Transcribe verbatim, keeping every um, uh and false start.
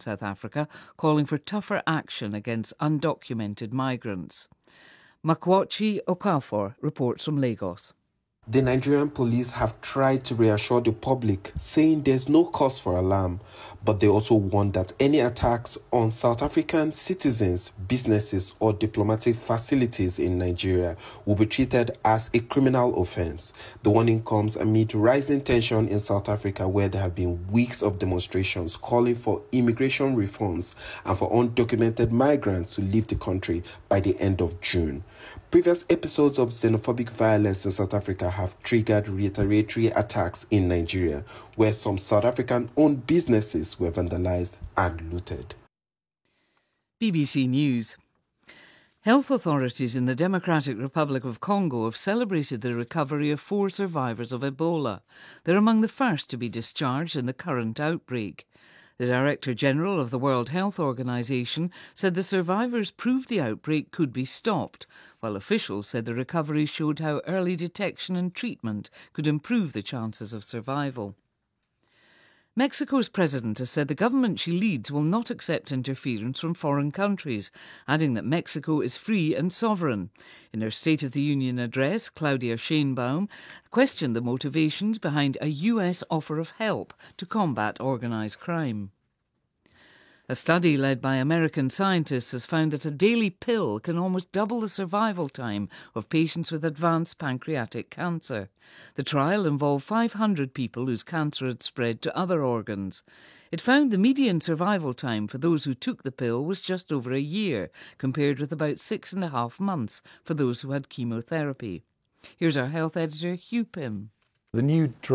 South Africa, calling for tougher action against undocumented migrants. Makwachi Okafor reports from Lagos. The Nigerian police have tried to reassure the public, saying there's no cause for alarm, but they also warn that any attacks on South African citizens, businesses or diplomatic facilities in Nigeria will be treated as a criminal offense. The warning comes amid rising tension in South Africa, where there have been weeks of demonstrations calling for immigration reforms and for undocumented migrants to leave the country by the end of June. Previous episodes of xenophobic violence in South Africa have triggered retaliatory attacks in Nigeria, where some South African-owned businesses were vandalized and looted. B B C News. Health authorities in the Democratic Republic of Congo have celebrated the recovery of four survivors of Ebola. They're among the first to be discharged in the current outbreak. The Director General of the World Health Organization said the survivors proved the outbreak could be stopped, while officials said the recovery showed how early detection and treatment could improve the chances of survival. Mexico's president has said the government she leads will not accept interference from foreign countries, adding that Mexico is free and sovereign. In her State of the Union address, Claudia Sheinbaum questioned the motivations behind a U S offer of help to combat organised crime. A study led by American scientists has found that a daily pill can almost double the survival time of patients with advanced pancreatic cancer. The trial involved five hundred people whose cancer had spread to other organs. It found the median survival time for those who took the pill was just over a year, compared with about six and a half months for those who had chemotherapy. Here's our health editor, Hugh Pym. The new drug